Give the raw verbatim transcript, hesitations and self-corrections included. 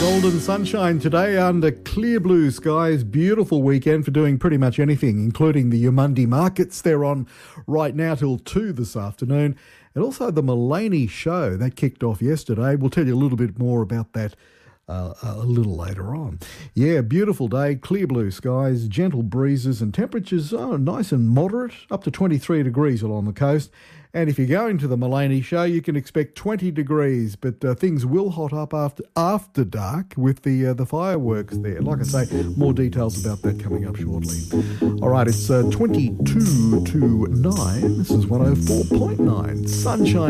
Golden sunshine today under clear blue skies. Beautiful weekend for doing pretty much anything, including the Yamundi markets. They're on right now till two this afternoon. And also the Mullaney show that kicked off yesterday. We'll tell you a little bit more about that uh, a little later on. Yeah, beautiful day, clear blue skies, gentle breezes, and temperatures oh, nice and moderate, up to twenty-three degrees along the coast. And if you're going to the Mullaney show, you can expect twenty degrees, but uh, things will hot up after after dark with the uh, the fireworks there. Like I say, more details about that coming up shortly. All right, it's uh, twenty-two to nine. This is one oh four point nine. Sunshine.